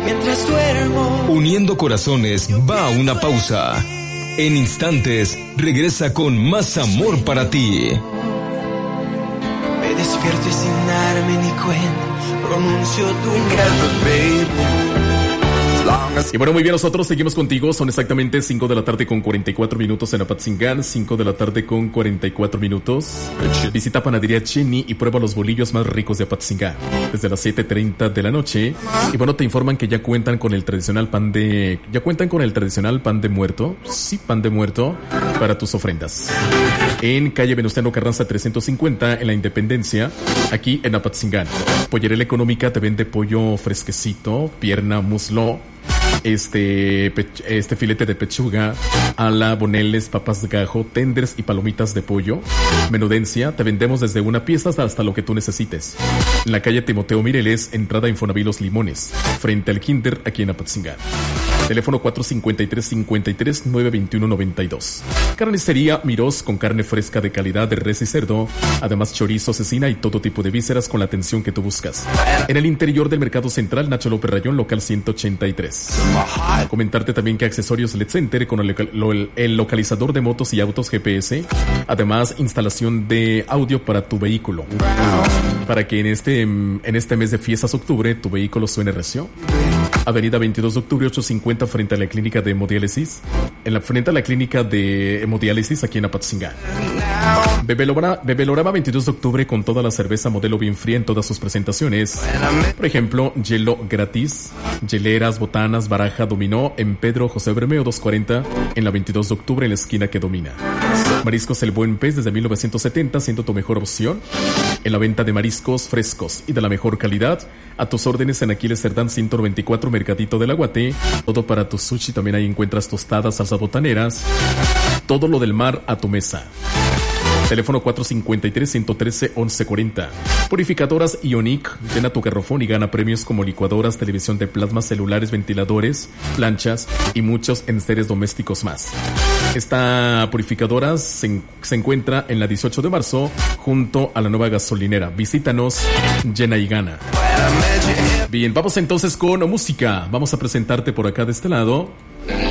mientras duermo. Uniendo corazones va a una pausa. En instantes regresa con más amor para ti. Me despierto y sin darme ni cuenta pronuncio tu nombre, baby. Y bueno, muy bien, nosotros seguimos contigo. Son exactamente 5 de la tarde con 44 minutos en Apatzingán. 5 de la tarde con 44 minutos. Visita Panadería Chini y prueba los bolillos más ricos de Apatzingán desde las 7:30 de la noche. Y bueno, te informan que ya cuentan con el tradicional pan de... ¿Ya cuentan con el tradicional pan de muerto? Sí, pan de muerto para tus ofrendas. En calle Venustiano Carranza 350, en la Independencia, aquí en Apatzingán. Pollería Económica te vende pollo fresquecito, pierna, muslo, este filete de pechuga, ala, boneles, papas de gajo, tenders y palomitas de pollo. Menudencia, te vendemos desde una pieza hasta lo que tú necesites. En la calle Timoteo Mireles, entrada Infonavit Los Limones, frente al Kinder, aquí en Apatzingán. Teléfono 453-53-921-92. Carnicería Mirós, con carne fresca de calidad de res y cerdo. Además chorizo, cecina y todo tipo de vísceras con la atención que tú buscas. En el interior del Mercado Central, Nacho López Rayón, local 183. Comentarte también que Accesorios LED Center con el localizador de motos y autos GPS. Además, instalación de audio para tu vehículo. Para que en este mes de fiestas octubre tu vehículo suene recio. Avenida 22 de octubre 850 frente a la clínica de hemodiálisis. Frente a la clínica de hemodiálisis aquí en Apatzingán. Bebelorama 22 de octubre con toda la cerveza modelo bien fría en todas sus presentaciones. Por ejemplo, hielo gratis, hieleras, botanas, baraja, dominó en Pedro José Bermeo 240 en la 22 de octubre en la esquina que domina. Mariscos El Buen Pez desde 1970 siendo tu mejor opción en la venta de mariscos frescos y de la mejor calidad. A tus órdenes en Aquiles Cerdán 194 Mercadito del Aguate. Todo para tu sushi, también ahí encuentras tostadas, salsas botaneras. Todo lo del mar a tu mesa. Teléfono 453-113-1140. Purificadoras Ionic. Llena tu garrafón y gana premios como licuadoras, televisión de plasma, celulares, ventiladores, planchas y muchos enseres domésticos más. Esta purificadora se encuentra en la 18 de marzo junto a la nueva gasolinera. Visítanos, llena y gana. Bien, vamos entonces con música. Vamos a presentarte por acá de este lado